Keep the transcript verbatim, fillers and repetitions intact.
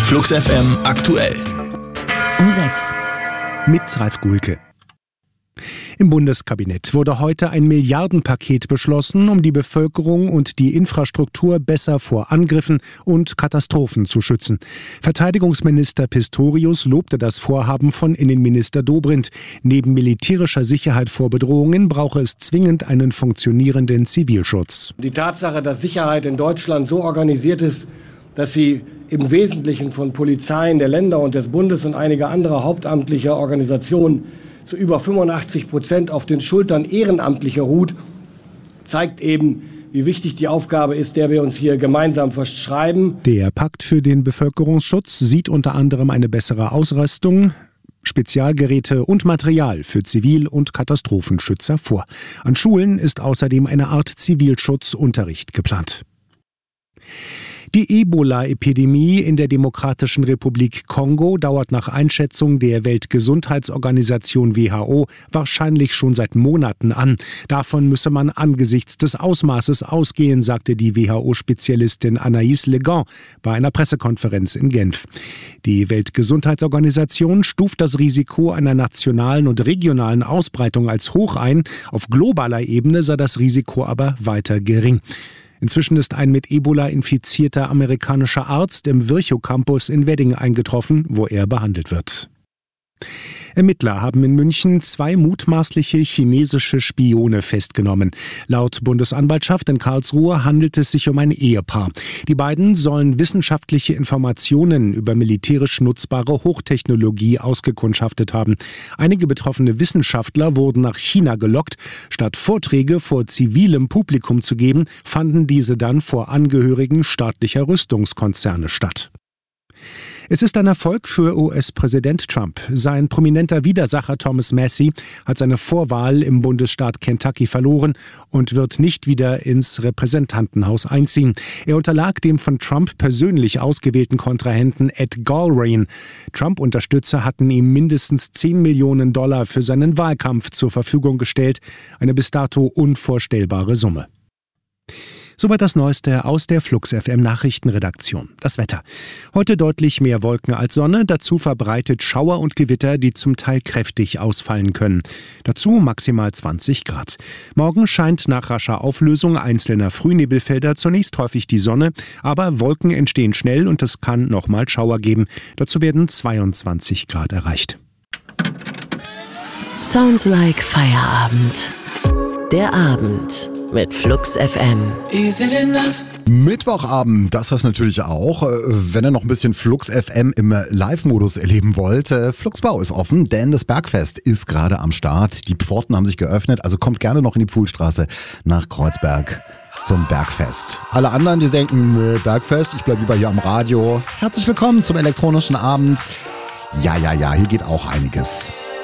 Flux F M aktuell. Um sechs. Mit Ralf Gulke. Im Bundeskabinett wurde heute ein Milliardenpaket beschlossen, um die Bevölkerung und die Infrastruktur besser vor Angriffen und Katastrophen zu schützen. Verteidigungsminister Pistorius lobte das Vorhaben von Innenminister Dobrindt. Neben militärischer Sicherheit vor Bedrohungen brauche es zwingend einen funktionierenden Zivilschutz. Die Tatsache, dass Sicherheit in Deutschland so organisiert ist, dass sie im Wesentlichen von Polizeien der Länder und des Bundes und einiger anderer hauptamtlicher Organisationen zu über fünfundachtzig Prozent auf den Schultern Ehrenamtlicher ruht, zeigt eben, wie wichtig die Aufgabe ist, der wir uns hier gemeinsam verschreiben. Der Pakt für den Bevölkerungsschutz sieht unter anderem eine bessere Ausrüstung, Spezialgeräte und Material für Zivil- und Katastrophenschützer vor. An Schulen ist außerdem eine Art Zivilschutzunterricht geplant. Die Ebola-Epidemie in der Demokratischen Republik Kongo dauert nach Einschätzung der Weltgesundheitsorganisation W H O wahrscheinlich schon seit Monaten an. Davon müsse man angesichts des Ausmaßes ausgehen, sagte die W H O-Spezialistin Anaïs Legan bei einer Pressekonferenz in Genf. Die Weltgesundheitsorganisation stuft das Risiko einer nationalen und regionalen Ausbreitung als hoch ein. Auf globaler Ebene sei das Risiko aber weiter gering. Inzwischen ist ein mit Ebola infizierter amerikanischer Arzt im Virchow Campus in Wedding eingetroffen, wo er behandelt wird. Ermittler haben in München zwei mutmaßliche chinesische Spione festgenommen. Laut Bundesanwaltschaft in Karlsruhe handelt es sich um ein Ehepaar. Die beiden sollen wissenschaftliche Informationen über militärisch nutzbare Hochtechnologie ausgekundschaftet haben. Einige betroffene Wissenschaftler wurden nach China gelockt. Statt Vorträge vor zivilem Publikum zu geben, fanden diese dann vor Angehörigen staatlicher Rüstungskonzerne statt. Es ist ein Erfolg für U S-Präsident Trump. Sein prominenter Widersacher Thomas Massie hat seine Vorwahl im Bundesstaat Kentucky verloren und wird nicht wieder ins Repräsentantenhaus einziehen. Er unterlag dem von Trump persönlich ausgewählten Kontrahenten Ed Galbraith. Trump-Unterstützer hatten ihm mindestens zehn Millionen Dollar für seinen Wahlkampf zur Verfügung gestellt. Eine bis dato unvorstellbare Summe. Soweit das Neueste aus der Flux F M Nachrichtenredaktion. Das Wetter. Heute deutlich mehr Wolken als Sonne, dazu verbreitet Schauer und Gewitter, die zum Teil kräftig ausfallen können. Dazu maximal zwanzig Grad. Morgen scheint nach rascher Auflösung einzelner Frühnebelfelder zunächst häufig die Sonne, aber Wolken entstehen schnell und es kann nochmal Schauer geben. Dazu werden zweiundzwanzig Grad erreicht. Sounds like Feierabend. Der Abend mit Flux F M. Is it enough? Mittwochabend, das heißt natürlich auch, wenn ihr noch ein bisschen Flux F M im Live-Modus erleben wollt. Fluxbau ist offen, denn das Bergfest ist gerade am Start. Die Pforten haben sich geöffnet, also kommt gerne noch in die Pfuhlstraße nach Kreuzberg zum Bergfest. Alle anderen, die denken, Bergfest, ich bleibe lieber hier am Radio. Herzlich willkommen zum elektronischen Abend. Ja, ja, ja, hier geht auch einiges.